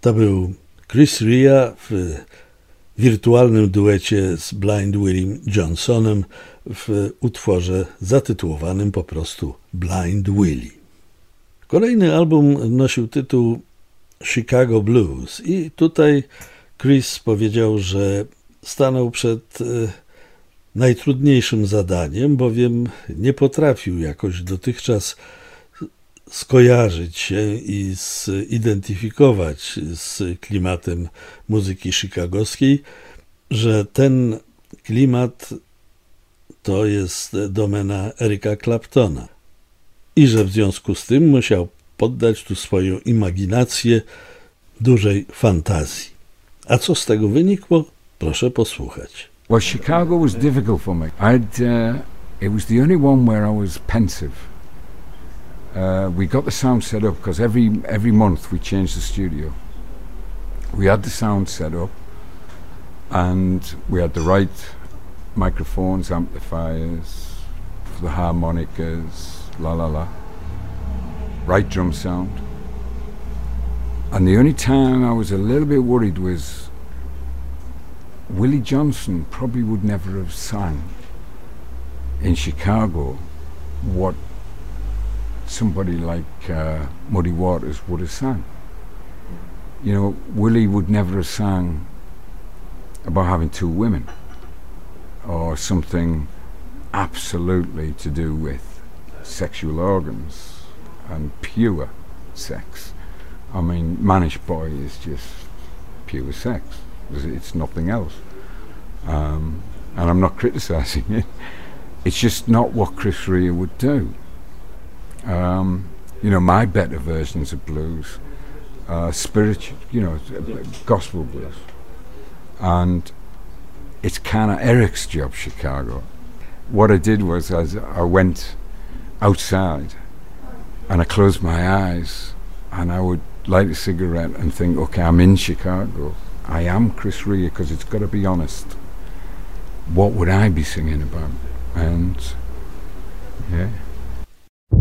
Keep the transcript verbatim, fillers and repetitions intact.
To był Chris Rea w wirtualnym duecie z Blind Willie Johnsonem w utworze zatytułowanym po prostu Blind Willie. Kolejny album nosił tytuł Chicago Blues i tutaj Chris powiedział, że stanął przed najtrudniejszym zadaniem, bowiem nie potrafił jakoś dotychczas skojarzyć się i zidentyfikować z klimatem muzyki chicagowskiej, że ten klimat to jest domena Erica Claptona i że w związku z tym musiał poddać tu swoją imaginację dużej fantazji. A co z tego wynikło? Proszę posłuchać. Well, Chicago was difficult for me. I'd, uh, it was the only one where I was pensive. Uh, we got the sound set up because every every month we changed the studio. We had the sound set up, and we had the right microphones, amplifiers, for the harmonicas, la la la, right drum sound. And the only time I was a little bit worried was Willie Johnson probably would never have sang in Chicago what somebody like uh, Muddy Waters would have sang. You know, Willie would never have sang about having two women or something absolutely to do with sexual organs and pure sex. I mean, Manish Boy is just pure sex. It's nothing else. Um, and I'm not criticising it. It's just not what Chris Rea would do. Um, you know, my better versions of blues, uh, spiritual, you know, gospel blues. And it's kind of Eric's job, Chicago. What I did was I, I went outside and I closed my eyes and I would light a cigarette and think, okay, I'm in Chicago. I am Chris Rea, because it's got to be honest. What would I be singing about? And, yeah.